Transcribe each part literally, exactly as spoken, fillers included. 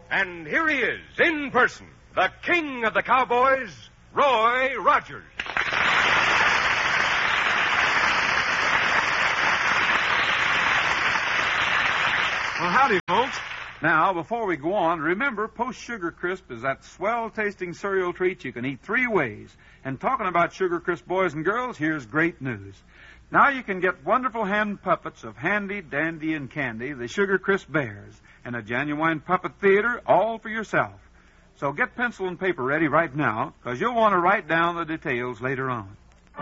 And here he is, in person, the king of the cowboys, Roy Rogers. Well, howdy, folks. Now, before we go on, remember, Post Sugar Crisp is that swell-tasting cereal treat you can eat three ways. And talking about Sugar Crisp, boys and girls, here's great news. Now you can get wonderful hand puppets of Handy, Dandy, and Candy, the Sugar Crisp Bears, and a genuine puppet theater all for yourself. So get pencil and paper ready right now, because you'll want to write down the details later on.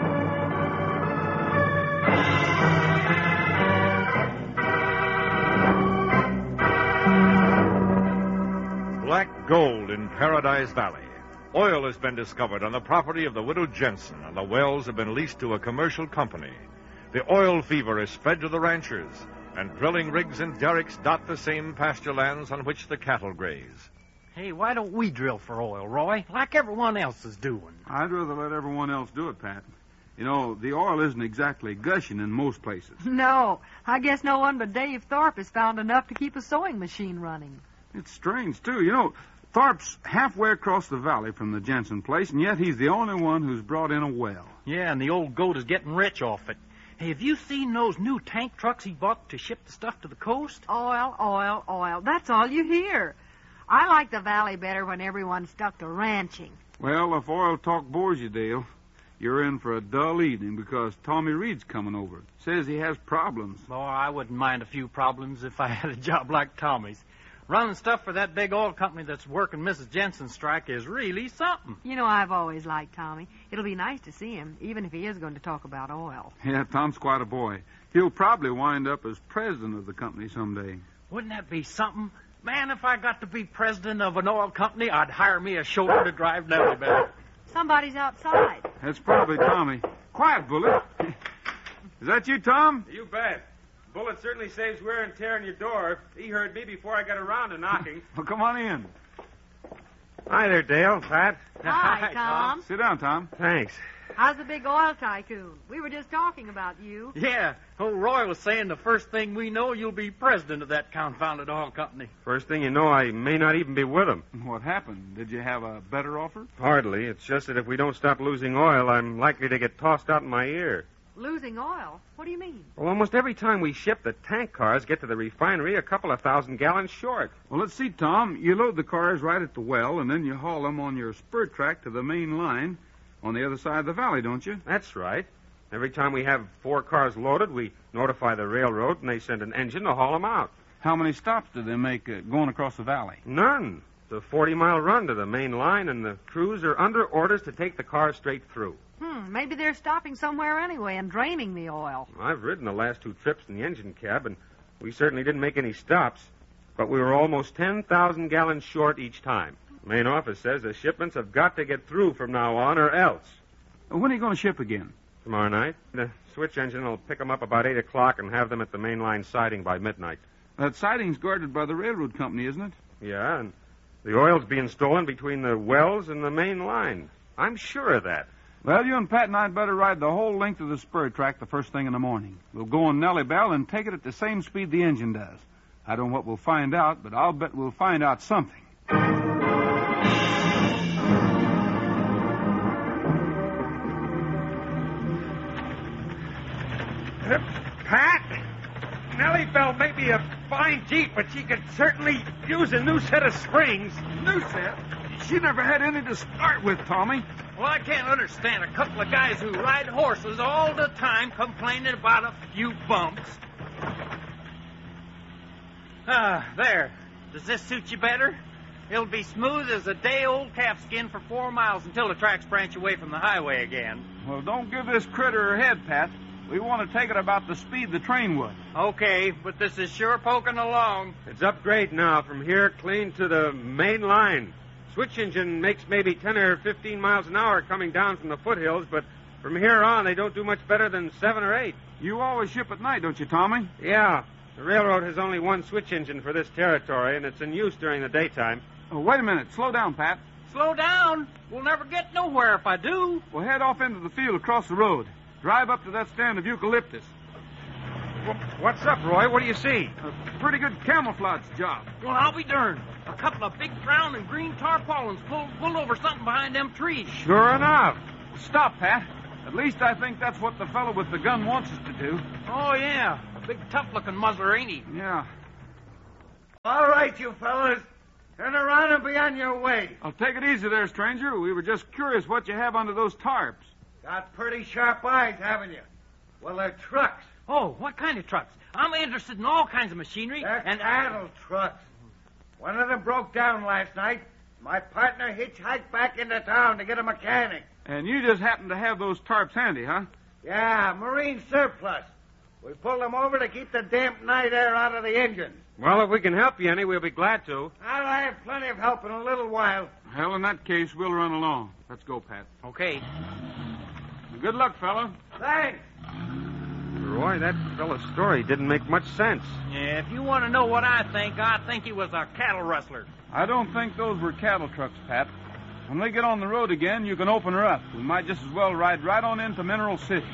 Black gold in Paradise Valley. Oil has been discovered on the property of the widow Jensen, and the wells have been leased to a commercial company. The oil fever is spread to the ranchers, and drilling rigs and derricks dot the same pasture lands on which the cattle graze. Hey, why don't we drill for oil, Roy, like everyone else is doing? I'd rather let everyone else do it, Pat. You know, the oil isn't exactly gushing in most places. No, I guess no one but Dave Thorpe has found enough to keep a sewing machine running. It's strange, too. You know, Thorpe's halfway across the valley from the Jensen place, and yet he's the only one who's brought in a well. Yeah, and the old goat is getting rich off it. Hey, have you seen those new tank trucks he bought to ship the stuff to the coast? Oil, oil, oil. That's all you hear. I like the valley better when everyone's stuck to ranching. Well, if oil talk bores you, Dale, you're in for a dull evening because Tommy Reed's coming over. Says he has problems. Oh, I wouldn't mind a few problems if I had a job like Tommy's. Running stuff for that big oil company that's working Missus Jensen's strike is really something. You know, I've always liked Tommy. It'll be nice to see him, even if he is going to talk about oil. Yeah, Tom's quite a boy. He'll probably wind up as president of the company someday. Wouldn't that be something? Man, if I got to be president of an oil company, I'd hire me a chauffeur to drive Nellie back. Somebody's outside. That's probably Tommy. Quiet, Bullet. Is that you, Tom? You bet. Bullet certainly saves wear and tear on your door. He heard me before I got around to knocking. Well, come on in. Hi there, Dale, Pat. Hi, Tom. Sit down, Tom. Thanks. How's the big oil tycoon? We were just talking about you. Yeah, old Roy was saying the first thing we know, you'll be president of that confounded oil company. First thing you know, I may not even be with him. What happened? Did you have a better offer? Hardly. It's just that if we don't stop losing oil, I'm likely to get tossed out in my ear. Losing oil? What do you mean? Well, almost every time we ship, the tank cars get to the refinery a couple of thousand gallons short. Well, let's see, Tom. You load the cars right at the well, and then you haul them on your spur track to the main line on the other side of the valley, don't you? That's right. Every time we have four cars loaded, we notify the railroad, and they send an engine to haul them out. How many stops do they make uh, going across the valley? None. It's a forty-mile run to the main line, and the crews are under orders to take the cars straight through. Hmm, maybe they're stopping somewhere anyway and draining the oil. I've ridden the last two trips in the engine cab, and we certainly didn't make any stops. But we were almost ten thousand gallons short each time. The main office says the shipments have got to get through from now on or else. When are you going to ship again? Tomorrow night. The switch engine will pick them up about eight o'clock and have them at the main line siding by midnight. That siding's guarded by the railroad company, isn't it? Yeah, and the oil's being stolen between the wells and the main line. I'm sure of that. Well, you and Pat and I'd better ride the whole length of the spur track the first thing in the morning. We'll go on Nellie Bell and take it at the same speed the engine does. I don't know what we'll find out, but I'll bet we'll find out something. Pat, Nellie Bell may be a fine Jeep, but she could certainly use a new set of springs. New set? She never had any to start with, Tommy. Well, I can't understand a couple of guys who ride horses all the time complaining about a few bumps. Ah, there. Does this suit you better? It'll be smooth as a day-old calfskin for four miles until the tracks branch away from the highway again. Well, don't give this critter her head, Pat. We want to take it about the speed the train would. Okay, but this is sure poking along. It's up great now from here clean to the main line. Switch engine makes maybe ten or fifteen miles an hour coming down from the foothills, but from here on they don't do much better than seven or eight. You always ship at night, don't you, Tommy? Yeah. The railroad has only one switch engine for this territory, and it's in use during the daytime. Oh, wait a minute. Slow down, Pat. Slow down. We'll never get nowhere if I do. We'll head off into the field across the road. Drive up to that stand of eucalyptus. What's up, Roy? What do you see? A pretty good camouflage job. Well, I'll be darned. A couple of big brown and green tarpaulins pulled, pulled over something behind them trees. Sure enough. Stop, Pat. At least I think that's what the fellow with the gun wants us to do. Oh, yeah. A big, tough-looking muzzler, ain't he? Yeah. All right, you fellas. Turn around and be on your way. I'll take it easy there, stranger. We were just curious what you have under those tarps. Got pretty sharp eyes, haven't you? Well, they're trucks. Oh, what kind of trucks? I'm interested in all kinds of machinery. They're and cattle trucks. One of them broke down last night. My partner hitchhiked back into town to get a mechanic. And you just happen to have those tarps handy, huh? Yeah, marine surplus. We pulled them over to keep the damp night air out of the engines. Well, if we can help you any, we'll be glad to. I'll have plenty of help in a little while. Well, in that case, we'll run along. Let's go, Pat. Okay. Good luck, fella. Thanks. Roy, that fellow's story didn't make much sense. Yeah, if you want to know what I think, I think he was a cattle rustler. I don't think those were cattle trucks, Pat. When they get on the road again, you can open her up. We might just as well ride right on into Mineral City.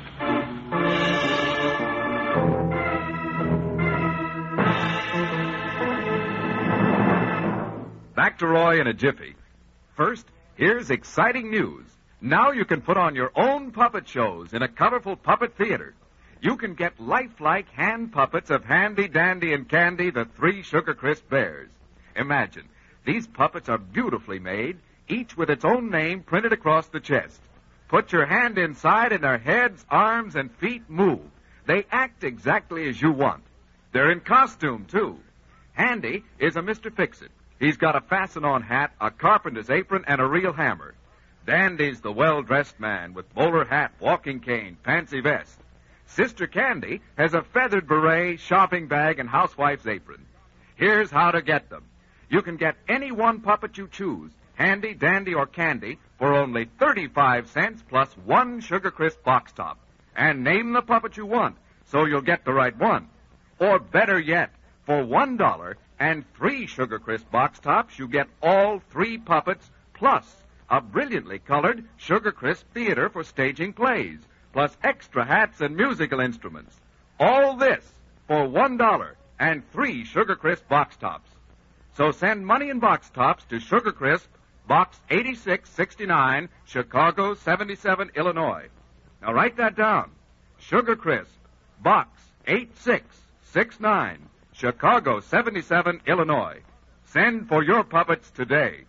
Back to Roy in a jiffy. First, here's exciting news. Now you can put on your own puppet shows in a colorful puppet theater. You can get lifelike hand puppets of Handy, Dandy, and Candy, the three Sugar Crisp bears. Imagine, these puppets are beautifully made, each with its own name printed across the chest. Put your hand inside and their heads, arms, and feet move. They act exactly as you want. They're in costume, too. Handy is a Mister Fix-It. He's got a fasten-on hat, a carpenter's apron, and a real hammer. Dandy's the well-dressed man with bowler hat, walking cane, fancy vest. Sister Candy has a feathered beret, shopping bag, and housewife's apron. Here's how to get them. You can get any one puppet you choose, Handy, Dandy, or Candy, for only thirty-five cents plus one Sugar Crisp box top. And name the puppet you want, so you'll get the right one. Or better yet, for one dollar and three Sugar Crisp box tops, you get all three puppets, plus a brilliantly colored Sugar Crisp theater for staging plays, plus extra hats and musical instruments. All this for one dollar and three Sugar Crisp box tops. So send money in box tops to Sugar Crisp, Box eighty-six sixty-nine, Chicago seventy-seven, Illinois. Now write that down. Sugar Crisp, Box eighty-six sixty-nine, Chicago seventy-seven, Illinois. Send for your puppets today.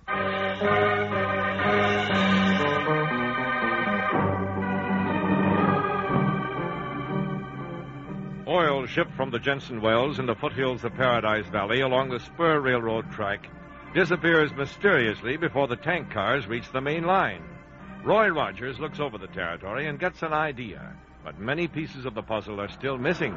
Oil shipped from the Jensen wells in the foothills of Paradise Valley along the spur railroad track disappears mysteriously before the tank cars reach the main line. Roy Rogers looks over the territory and gets an idea, but many pieces of the puzzle are still missing.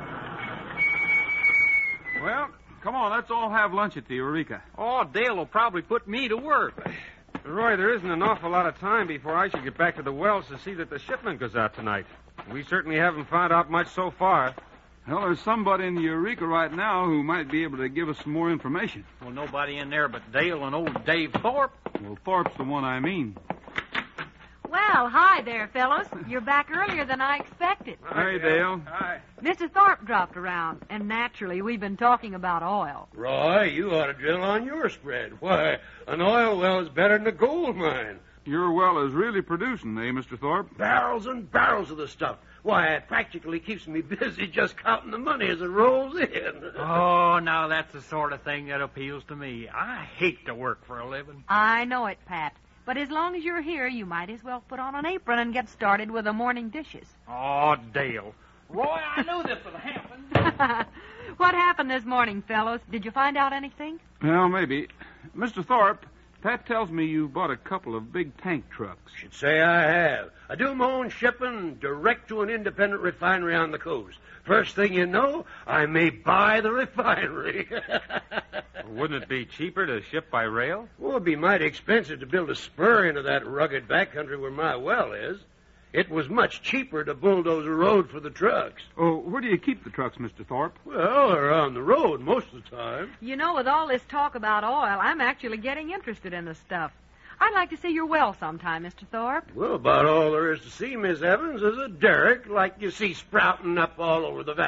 Well, come on, let's all have lunch at the Eureka. Oh, Dale will probably put me to work. Roy, there isn't an awful lot of time before I should get back to the wells to see that the shipment goes out tonight. We certainly haven't found out much so far. Well, there's somebody in the Eureka right now who might be able to give us some more information. Well, nobody in there but Dale and old Dave Thorpe. Well, Thorpe's the one I mean. Well, hi there, fellows. You're back earlier than I expected. Hey, Dale. Hi. Mister Thorpe dropped around, and naturally, we've been talking about oil. Roy, you ought to drill on your spread. Why, an oil well is better than a gold mine. Your well is really producing, eh, Mister Thorpe? Barrels and barrels of the stuff. Why, it practically keeps me busy just counting the money as it rolls in. Oh, now that's the sort of thing that appeals to me. I hate to work for a living. I know it, Pat. But as long as you're here, you might as well put on an apron and get started with the morning dishes. Oh, Dale. Roy, I knew this would happen. What happened this morning, fellows? Did you find out anything? Well, maybe. Mister Thorpe, Pat tells me you bought a couple of big tank trucks. Should say I have. I do my own shipping direct to an independent refinery on the coast. First thing you know, I may buy the refinery. Wouldn't it be cheaper to ship by rail? Well, it'd be mighty expensive to build a spur into that rugged backcountry where my well is. It was much cheaper to bulldoze a road for the trucks. Oh, where do you keep the trucks, Mister Thorpe? Well, they're on the road most of the time. You know, with all this talk about oil, I'm actually getting interested in the stuff. I'd like to see your well sometime, Mister Thorpe. Well, about all there is to see, Miss Evans, is a derrick like you see sprouting up all over the valley.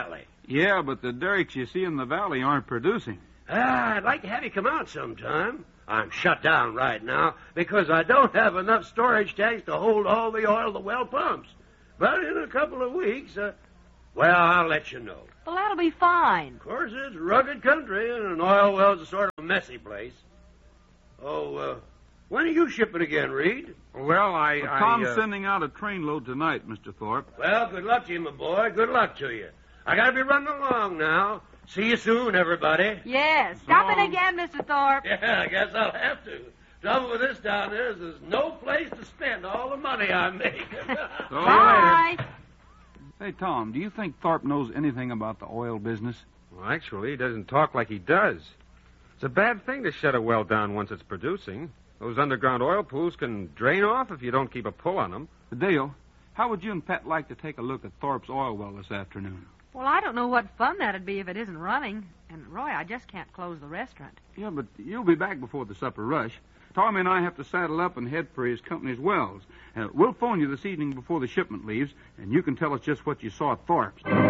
Yeah, but the derricks you see in the valley aren't producing. Ah, I'd like to have you come out sometime. I'm shut down right now because I don't have enough storage tanks to hold all the oil the well pumps. But in a couple of weeks, uh, well, I'll let you know. Well, that'll be fine. Of course, it's rugged country, and an oil well's a sort of a messy place. Oh, uh, when are you shipping again, Reed? Well, I... Well, I, Tom's uh... sending out a trainload tonight, Mister Thorpe. Well, good luck to you, my boy. Good luck to you. I gotta be running along now. See you soon, everybody. Yes. Stop it again, Mister Thorpe. Yeah, I guess I'll have to. Trouble with this down there is there's no place to spend all the money I make. Bye. Hey, Tom, do you think Thorpe knows anything about the oil business? Well, actually, he doesn't talk like he does. It's a bad thing to shut a well down once it's producing. Those underground oil pools can drain off if you don't keep a pull on them. Dale, how would you and Pet like to take a look at Thorpe's oil well this afternoon? Well, I don't know what fun that'd be if it isn't running. And, Roy, I just can't close the restaurant. Yeah, but you'll be back before the supper rush. Tommy and I have to saddle up and head for his company's wells. Uh, we'll phone you this evening before the shipment leaves, and you can tell us just what you saw at Thorpe's.